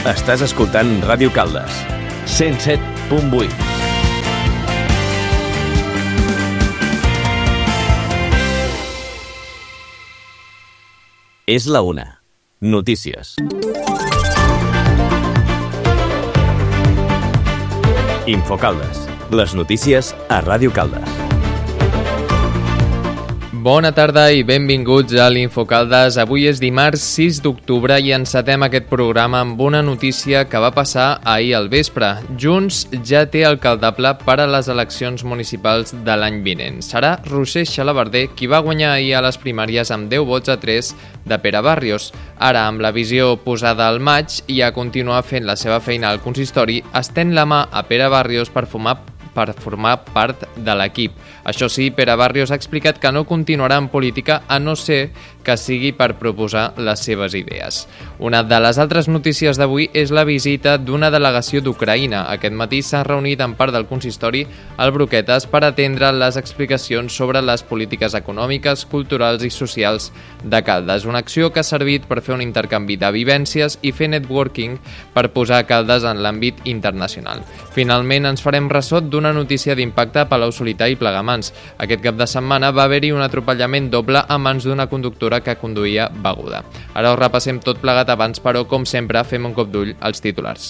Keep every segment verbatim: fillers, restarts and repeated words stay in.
Estàs escoltant Ràdio Caldes, cent set punt vuit. És la una. Notícies. Infocaldes. Les notícies a Ràdio Caldes. Bona tarda i benvinguts a l'Infocaldes. Avui és dimarts sis d'octubre i encetem aquest programa amb una notícia que va passar ahir al vespre. Junts ja té alcaldable per a les eleccions municipals de l'any vinent. Serà Roser Xalabarder qui va guanyar ahir a les primàries amb deu vots a tres de Pere Barrios. Ara, amb la visió posada al maig i a continuar fent la seva feina al consistori, estén la mà a Pere Barrios per formar per formar part de l'equip. Això sí, Pere Barrios ha explicat que no continuarà en política a no ser que sigui per proposar les seves idees. Una de les altres notícies d'avui és la visita d'una delegació d'Ucraïna. Aquest matí s'ha reunit en part del consistori al Broquetes per atendre les explicacions sobre les polítiques econòmiques, culturals i socials de Caldes. Una acció que ha servit per fer un intercanvi de vivències i fer networking per posar Caldes en l'àmbit internacional. Finalment ens farem ressò d'una notícia d'impacte a Palau-solità i Plegamans. Aquest cap de setmana va haver-hi un atropellament doble a mans d'una conductora que conduïa beguda. Ara ho repassem tot plegat abans, però, com sempre, fem un cop d'ull als titulars.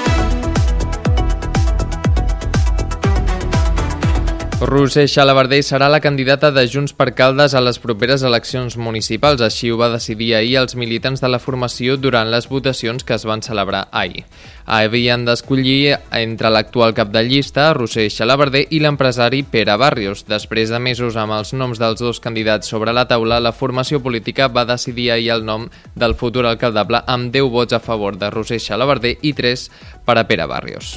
Roser Xalabarder serà la candidata de Junts per Caldes a les properes eleccions municipals. Així ho va decidir ahir els militants de la formació durant les votacions que es van celebrar ahir. Havien d'escollir entre l'actual cap de llista, Roser Xalabarder, i l'empresari Pere Barrios. Després de mesos amb els noms dels dos candidats sobre la taula, la formació política va decidir ahir el nom del futur alcaldable amb deu vots a favor de Roser Xalabarder i tres per a Pere Barrios.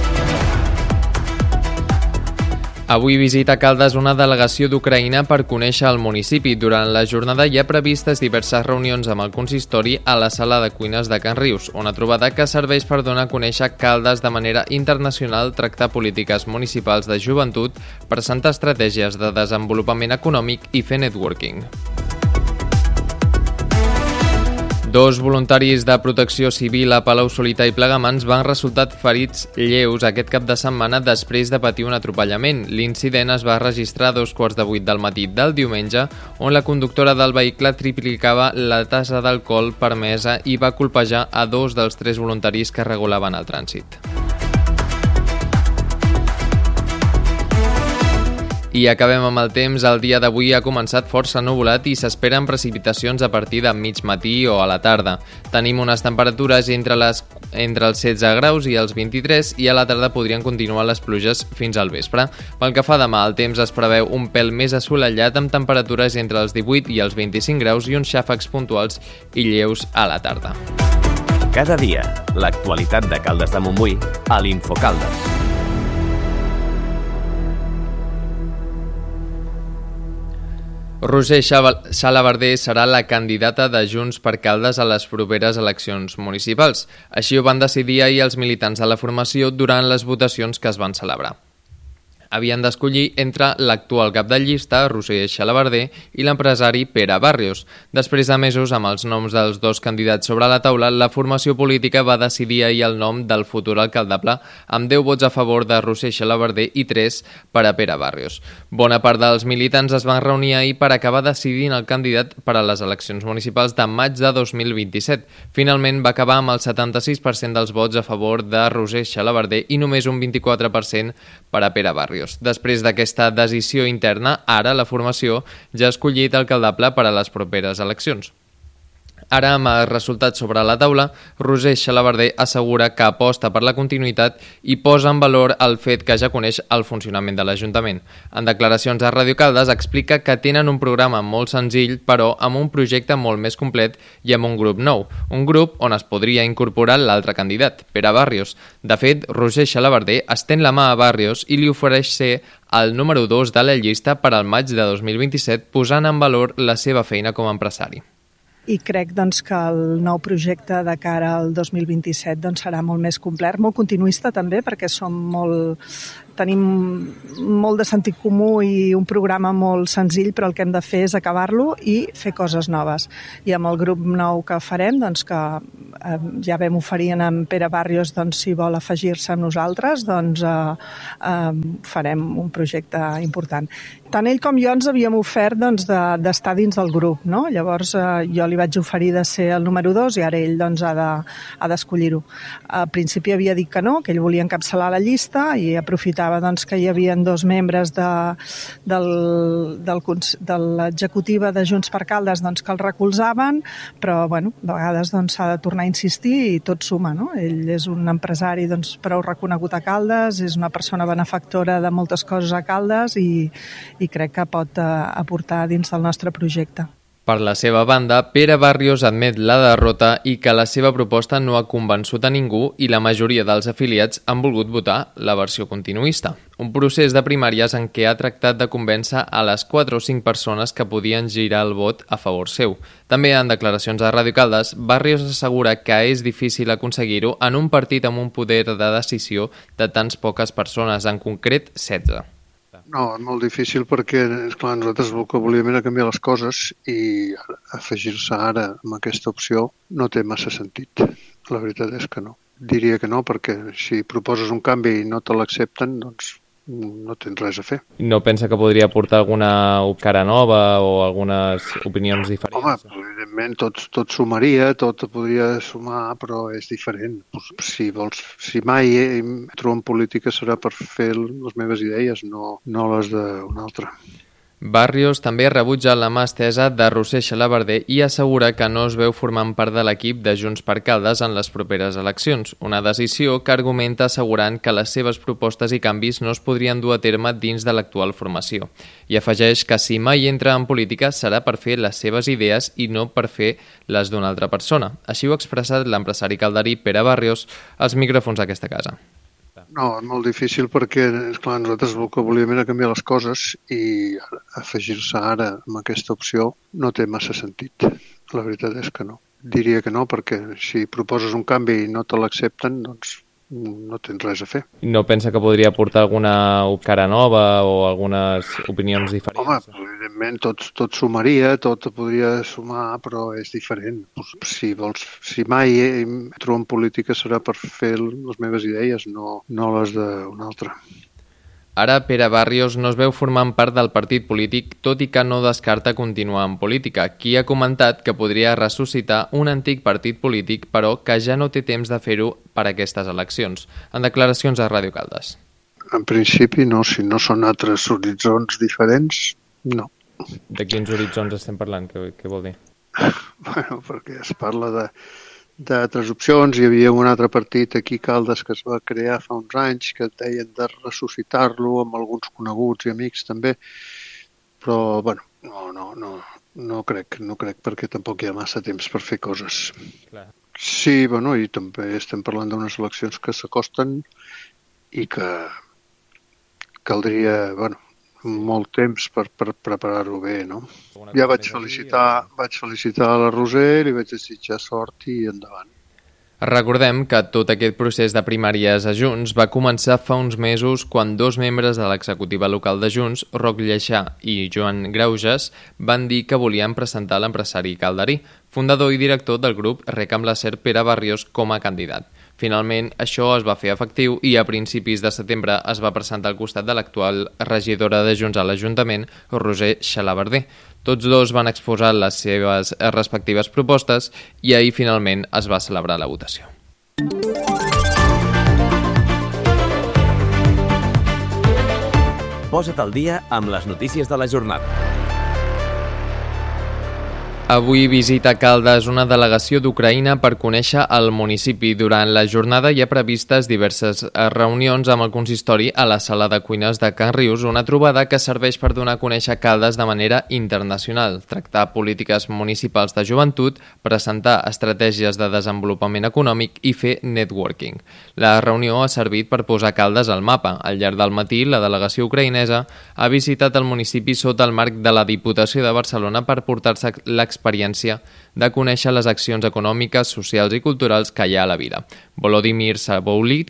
Avui visita Caldes una delegació d'Ucraïna per conèixer el municipi. Durant la jornada hi ha previstes diverses reunions amb el consistori a la sala de cuines de Can Rius, una trobada que serveix per donar a conèixer Caldes de manera internacional, tractar polítiques municipals de joventut, presentar estratègies de desenvolupament econòmic i fer networking. Dos voluntaris de protecció civil a Palau-solità i Plegamans van resultar ferits lleus aquest cap de setmana després de patir un atropellament. L'incident es va registrar a dos quarts de vuit del matí del diumenge, on la conductora del vehicle triplicava la tassa d'alcohol permesa i va colpejar a dos dels tres voluntaris que regulaven el trànsit. I acabem amb el temps. El dia d'avui ha començat força nuvolat i s'esperen precipitacions a partir de mig matí o a la tarda. Tenim unes temperatures entre, les, entre els setze graus i els vint-i-tres i a la tarda podrien continuar les pluges fins al vespre. Pel que fa demà, el temps es preveu un pèl més assolellat amb temperatures entre els divuit i els vint-i-cinc graus i uns xàfecs puntuals i lleus a la tarda. Cada dia, l'actualitat de Caldes de Montbui a l'Infocaldes. Roser Xalabarder serà la candidata de Junts per Caldes a les properes eleccions municipals. Així ho van decidir ahir els militants de la formació durant les votacions que es van celebrar. Havien d'escollir entre l'actual cap de llista, Roser Xalabarder, i l'empresari Pere Barrios. Després de mesos amb els noms dels dos candidats sobre la taula, la formació política va decidir ahir el nom del futur alcaldable amb deu vots a favor de Roser Xalabarder i tres per a Pere Barrios. Bona part dels militants es van reunir ahir per acabar decidint el candidat per a les eleccions municipals de maig de dos mil vint-i-set. Finalment va acabar amb el setanta-sis per cent dels vots a favor de Roser Xalabarder i només un vint-i-quatre per cent per a Pere Barrios. Després d'aquesta decisió interna, ara la formació ja ha escollit alcaldable per a les properes eleccions. Ara, amb els resultats sobre la taula, Roser Xalabarder assegura que aposta per la continuïtat i posa en valor el fet que ja coneix el funcionament de l'Ajuntament. En declaracions a Ràdio Caldes explica que tenen un programa molt senzill, però amb un projecte molt més complet i amb un grup nou. Un grup on es podria incorporar l'altre candidat, Pere Barrios. De fet, Roser Xalabarder estén la mà a Barrios i li ofereix ser el número dos de la llista per al maig de dos mil vint-i-set, posant en valor la seva feina com a empresari. I crec doncs, que el nou projecte de cara al dos mil vint-i-set doncs, serà molt més complet, molt continuista també, perquè som molt, tenim molt de sentit comú i un programa molt senzill, però el que hem de fer és acabar-lo i fer coses noves. I amb el grup nou que farem, doncs, que eh, ja vam oferir en Pere Barrios doncs, si vol afegir-se amb nosaltres, doncs eh, eh, farem un projecte important. Tant ell com jo ens havíem ofert doncs, d'estar de, dins del grup, no? Llavors eh, jo li vaig oferir de ser el número dos i ara ell doncs, ha de, ha d'escollir-ho. Al principi havia dit que no, que ell volia encapçalar la llista i aprofitava doncs, que hi havia dos membres de, del, del, de l'executiva de Junts per Caldes doncs, que el recolzaven, però bueno, a vegades doncs, s'ha de tornar a insistir i tot suma. No? Ell és un empresari doncs, prou reconegut a Caldes, és una persona benefactora de moltes coses a Caldes i, i crec que pot eh, aportar dins del nostre projecte. Per la seva banda, Pere Barrios admet la derrota i que la seva proposta no ha convençut a ningú i la majoria dels afiliats han volgut votar la versió continuista. Un procés de primàries en què ha tractat de convèncer a les quatre o cinc persones que podien girar el vot a favor seu. També en declaracions a Ràdio Caldes, Barrios assegura que és difícil aconseguir-ho en un partit amb un poder de decisió de tants poques persones, en concret setze. No, és molt difícil perquè, esclar, nosaltres el que volíem era canviar les coses i afegir-se ara amb aquesta opció no té massa sentit. La veritat és que no. Diria que no, perquè si proposes un canvi i no te l'accepten, doncs no tens res a fer. No pensa que podria aportar alguna cara nova o algunes opinions diferents? Home, evidentment tot, tot sumaria, tot podria sumar, però és diferent. Si vols, si mai entro en política serà per fer les meves idees, no, no les d'una altra. Barrios també rebutja la mà estesa de Roser Xalabarder i assegura que no es veu formant part de l'equip de Junts per Caldes en les properes eleccions, una decisió que argumenta assegurant que les seves propostes i canvis no es podrien dur a terme dins de l'actual formació. I afegeix que si mai entra en política serà per fer les seves idees i no per fer les d'una altra persona. Així ho ha expressat l'empresari calderí Pere Barrios als micròfons d'aquesta casa. No, és molt difícil perquè, esclar, nosaltres el que volíem era canviar les coses i afegir-se ara amb aquesta opció no té massa sentit. La veritat és que no. Diria que no, perquè si proposes un canvi i no te l'accepten, doncs no tens res a fer. No pensa que podria aportar alguna cara nova o algunes opinions diferents? Home, evidentment tot, tot sumaria, tot podria sumar, però és diferent. Si vols, si mai entro en política serà per fer les meves idees, no, no les d'una altra. Ara Pere Barrios no es veu formant part del partit polític, tot i que no descarta continuar en política. Qui ha comentat que podria ressuscitar un antic partit polític, però que ja no té temps de fer-ho per a aquestes eleccions. En declaracions a Ràdio Caldes. En principi no, si no són altres horitzons diferents, no. De quins horitzons estem parlant? Què, què vol dir? Bueno, perquè es parla de d'altres opcions. Hi havia un altre partit aquí a Caldes que es va crear fa uns anys que deien de ressuscitar-lo amb alguns coneguts i amics també, però bueno, no, no, no, no crec, no crec perquè tampoc hi ha massa temps per fer coses. Clar. Sí, bueno, i també estem parlant d'unes eleccions que s'acosten i que caldria, bueno, molt temps per, per preparar-ho bé, no? Ja vaig felicitar, vaig felicitar a la Roser, li vaig desitjar sort i endavant. Recordem que tot aquest procés de primàries a Junts va començar fa uns mesos quan dos membres de l'executiva local de Junts, Roc Lleixà i Joan Grauges, van dir que volien presentar l'empresari calderí, fundador i director del grup Rec amb l'Acer Pere Barrios com a candidat. Finalment, això es va fer efectiu i a principis de setembre es va presentar al costat de l'actual regidora de Junts a l'Ajuntament, Roser Xalabarder. Tots dos van exposar les seves respectives propostes i ahir finalment es va celebrar la votació. Posa't al dia amb les notícies de la jornada. Avui visita Caldes una delegació d'Ucraïna per conèixer el municipi. Durant la jornada hi ha previstes diverses reunions amb el consistori a la sala de cuines de Can Rius, una trobada que serveix per donar a conèixer Caldes de manera internacional, tractar polítiques municipals de joventut, presentar estratègies de desenvolupament econòmic i fer networking. La reunió ha servit per posar Caldes al mapa. Al llarg del matí, la delegació ucraïnesa ha visitat el municipi sota el marc de la Diputació de Barcelona per portar-se l'experiència experiència de conèixer les accions econòmiques, socials i culturals que hi ha a la vida. Volodymyr Saboulik,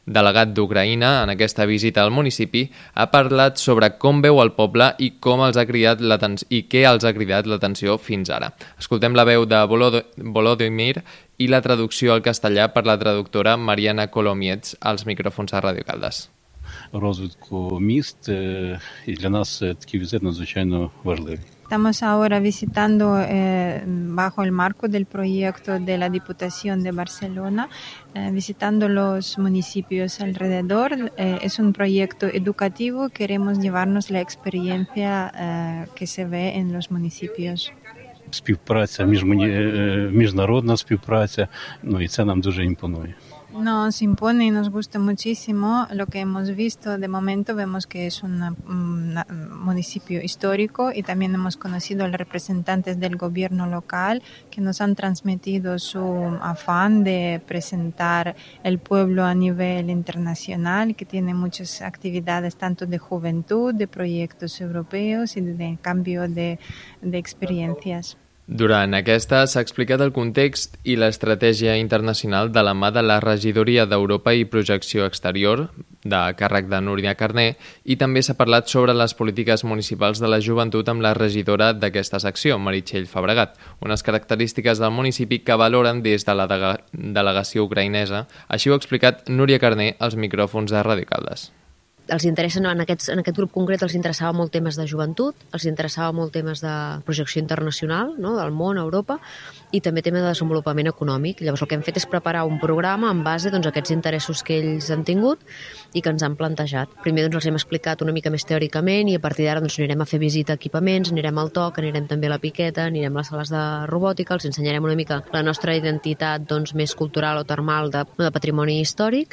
delegat d'Ucraïna en aquesta visita al municipi, ha parlat sobre com veu el poble i com els ha cridat i què els ha cridat l'atenció fins ara. Escoltem la veu de Volodymyr i la traducció al castellà per la traductora Mariana Kolomiec als micròfons de Ràdio Caldes. Розвитку міст, і для нас такий візит надзвичайно важливий. Estamos ahora visitando eh, bajo el marco del proyecto de la Diputación de Barcelona, eh, visitando los municipios alrededor. Eh, es un proyecto educativo, queremos llevarnos la experiencia eh, que se ve en los municipios. Співпраця, міжнародна співпраця, ну і це нам дуже імпонує. Nos impone y nos gusta muchísimo lo que hemos visto. De momento vemos que es un municipio histórico y también hemos conocido a los representantes del gobierno local que nos han transmitido su afán de presentar el pueblo a nivel internacional, que tiene muchas actividades tanto de juventud, de proyectos europeos y de cambio de, de experiencias. Durant aquesta s'ha explicat el context i l'estratègia internacional de la mà de la Regidoria d'Europa i Projecció Exterior, de càrrec de Núria Carné, i també s'ha parlat sobre les polítiques municipals de la joventut amb la regidora d'aquesta secció, Meritxell Fabregat, unes característiques del municipi que valoren des de la delegació ucraïnesa. Així ho ha explicat Núria Carné als micròfons de Ràdio Caldes. Els interessen, en, aquests, en aquest grup concret els interessava molt temes de joventut, els interessava molt temes de projecció internacional, no?, del món, Europa, i també temes de desenvolupament econòmic. Llavors el que hem fet és preparar un programa en base doncs, a aquests interessos que ells han tingut i que ens han plantejat. Primer doncs, els hem explicat una mica més teòricament i a partir d'ara doncs, anirem a fer visita a equipaments, anirem al T O C, anirem també a la Piqueta, anirem a les sales de robòtica, els ensenyarem una mica la nostra identitat doncs, més cultural o termal de, de patrimoni històric.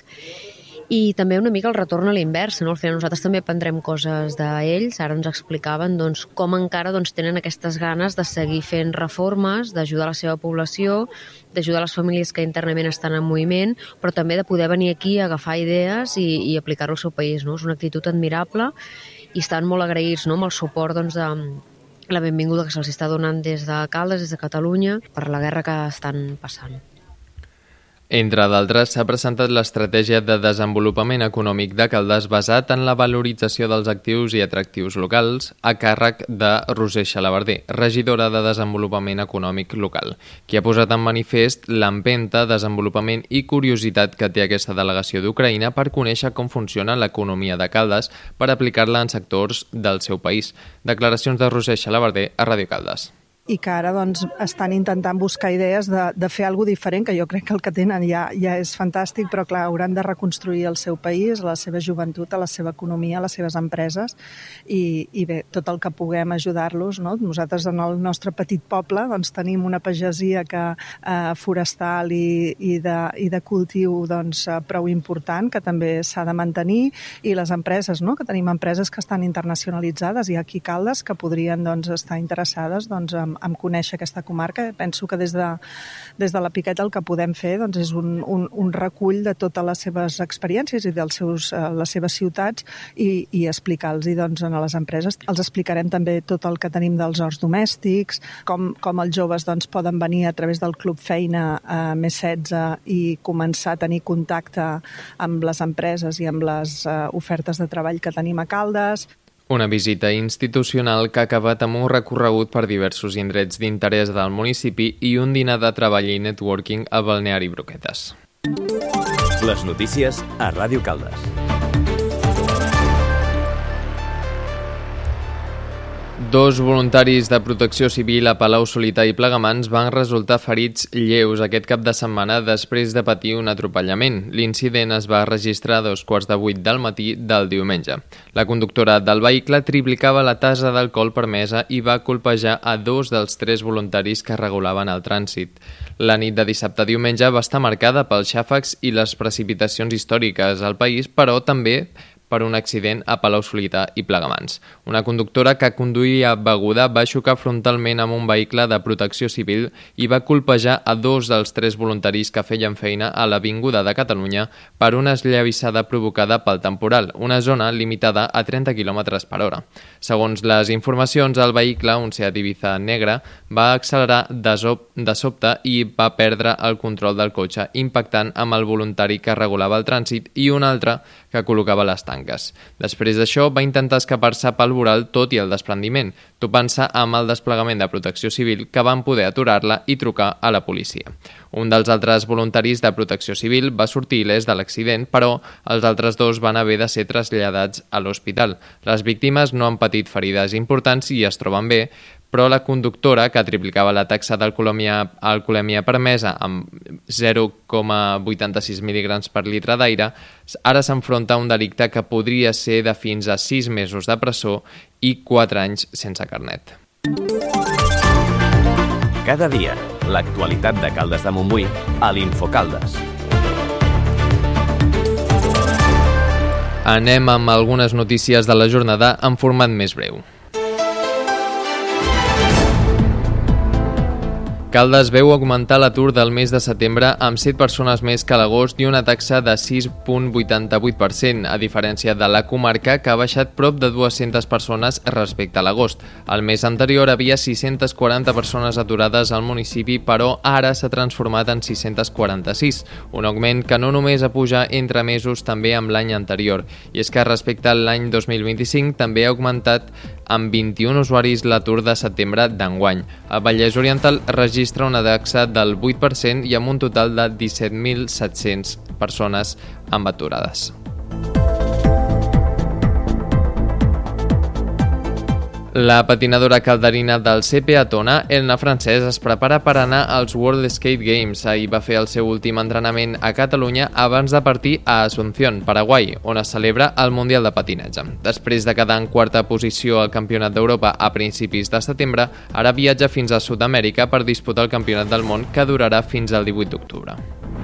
I també una mica el retorn a l'inversa, no? Al final nosaltres també aprendrem coses d'ells, ara ens explicaven doncs, com encara doncs, tenen aquestes ganes de seguir fent reformes, d'ajudar la seva població, d'ajudar les famílies que internament estan en moviment, però també de poder venir aquí a agafar idees i, i aplicar-ho al seu país. No? És una actitud admirable i estan molt agraïts, no?, amb el suport doncs, de la benvinguda que se'ls està donant des de Caldes, des de Catalunya, per la guerra que estan passant. Entre d'altres, s'ha presentat l'estratègia de desenvolupament econòmic de Caldes basat en la valorització dels actius i atractius locals a càrrec de Roser Xalabarder, regidora de Desenvolupament Econòmic Local, qui ha posat en manifest l'empenta, desenvolupament i curiositat que té aquesta delegació d'Ucraïna per conèixer com funciona l'economia de Caldes per aplicar-la en sectors del seu país. Declaracions de Roser Xalabarder a Ràdio Caldes. I que ara doncs, estan intentant buscar idees de, de fer alguna diferent, que jo crec que el que tenen ja, ja és fantàstic, però clar, hauran de reconstruir el seu país, la seva joventut, la seva economia, les seves empreses, i, i bé, tot el que puguem ajudar-los, no? Nosaltres en el nostre petit poble doncs, tenim una pagesia que, eh, forestal i, i, de, i de cultiu doncs, prou important, que també s'ha de mantenir, i les empreses, no? Que tenim empreses que estan internacionalitzades, i aquí Caldes, que podrien doncs, estar interessades doncs, en en conèixer aquesta comarca. Penso que des de, des de la Piqueta el que podem fer doncs, és un, un, un recull de totes les seves experiències i dels seus, uh, les seves ciutats i, i explicar-los doncs, a les empreses. Els explicarem també tot el que tenim dels horts domèstics, com, com els joves doncs, poden venir a través del Club Feina uh, més setze i començar a tenir contacte amb les empreses i amb les uh, ofertes de treball que tenim a Caldes. Una visita institucional que ha acabat amb un recorregut per diversos indrets d'interès del municipi i un dinar de treball i networking a Balneari Broquetes. Les notícies a Ràdio Caldes. Dos voluntaris de protecció civil a Palau-solità i Plegamans van resultar ferits lleus aquest cap de setmana després de patir un atropellament. L'incident es va registrar a dos quarts de vuit del matí del diumenge. La conductora del vehicle triplicava la tasa d'alcohol permesa i va colpejar a dos dels tres voluntaris que regulaven el trànsit. La nit de dissabte a diumenge va estar marcada pels xàfecs i les precipitacions històriques al país, però també per un accident a Palau-solità i Plegamans. Una conductora que conduïa beguda va xocar frontalment amb un vehicle de protecció civil i va colpejar a dos dels tres voluntaris que feien feina a l'Avinguda de Catalunya per una esllavissada provocada pel temporal, una zona limitada a trenta quilòmetres per hora. Segons les informacions, el vehicle, un Seat Ibiza negre, va accelerar de, de sobte i va perdre el control del cotxe, impactant amb el voluntari que regulava el trànsit i un altre que col·locava les tanques. Després d'això, va intentar escapar-se pel voral tot i el desprendiment, topant-se amb el desplegament de protecció civil que van poder aturar-la i trucar a la policia. Un dels altres voluntaris de protecció civil va sortir il·lès de l'accident, però els altres dos van haver de ser traslladats a l'hospital. Les víctimes no han patit ferides importants i es troben bé, però la conductora, que triplicava la taxa d'alcoholèmia permesa amb zero coma vuitanta-sis mil·ligrams per litre d'aire, ara s'enfronta a un delicte que podria ser de fins a sis mesos de presó i quatre anys sense carnet. Cada dia, l'actualitat de Caldes de Montbui a l'Infocaldes. Anem amb algunes notícies de la jornada en format més breu. Caldes veu augmentar l'atur del mes de setembre amb set persones més que a l'agost i una taxa de sis coma vuitanta-vuit per cent, a diferència de la comarca, que ha baixat prop de dues-centes persones respecte a l'agost. El mes anterior havia sis-centes quaranta persones aturades al municipi, però ara s'ha transformat en sis-centes quaranta-sis, un augment que no només puja entre mesos també amb l'any anterior. I és que respecte a l'any dos mil vint-i-cinc també ha augmentat amb vint-i-un usuaris l'atur de setembre d'enguany. El Vallès Oriental registra una taxa del vuit per cent i amb un total de disset mil set-cents persones amb aturades. La patinadora calderina del C P A Tona, Elna Francès, es prepara per anar als World Skate Games. Ahir va fer el seu últim entrenament a Catalunya abans de partir a Asunción, Paraguai, on es celebra el Mundial de Patinatge. Després de quedar en quarta posició al Campionat d'Europa a principis de setembre, ara viatja fins a Sud-amèrica per disputar el Campionat del Món, que durarà fins al divuit d'octubre.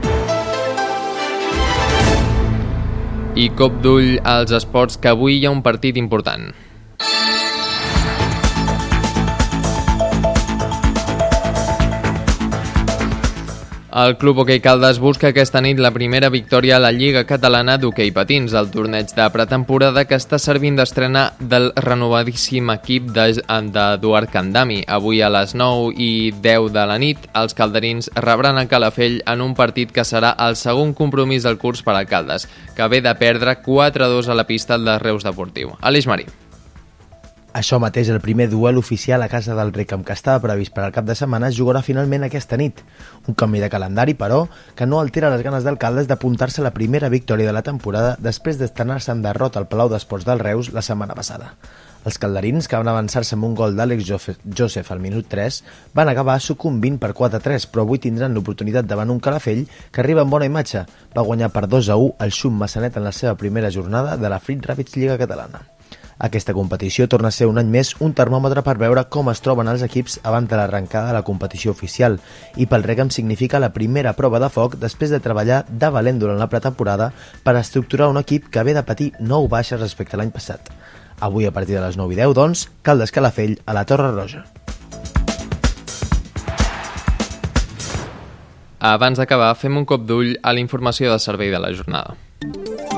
I cop d'ull als esports, que avui hi ha un partit important. El Club Hoquei Caldes busca aquesta nit la primera victòria a la Lliga Catalana d'Hoquei Patins, el torneig de pretemporada que està servint d'estrena del renovadíssim equip d'Eduard Candami. Avui a les nou i deu de la nit, els calderins rebran a Calafell en un partit que serà el segon compromís del curs per a Caldes, que ve de perdre quatre a dos a la pista de Reus Deportiu. Aleix Marí. Això mateix, el primer duel oficial a casa del Recam, que estava previst per al cap de setmana, es jugarà finalment aquesta nit. Un canvi de calendari, però, que no altera les ganes d'Alcaldes d'apuntar-se a la primera victòria de la temporada després d'estrenar-se en derrota al Palau d'Esports del Reus la setmana passada. Els calderins, que van avançar-se amb un gol d'Àlex Joseph al minut tres, van acabar sucumbint per quatre a tres, però avui tindran l'oportunitat davant un Calafell que arriba amb bona imatge. Va guanyar per dos a u el Xum Massanet en la seva primera jornada de la Frit Ràpids Lliga Catalana. Aquesta competició torna a ser un any més un termòmetre per veure com es troben els equips abans de l'arrencada de la competició oficial, i pel Recam significa la primera prova de foc després de treballar de valent durant la pretemporada per estructurar un equip que ve de patir nou baixes respecte a l'any passat. Avui a partir de les nou i deu, doncs, Caldes Calafell a la Torre Roja. Abans d'acabar, fem un cop d'ull a la informació del servei de la jornada.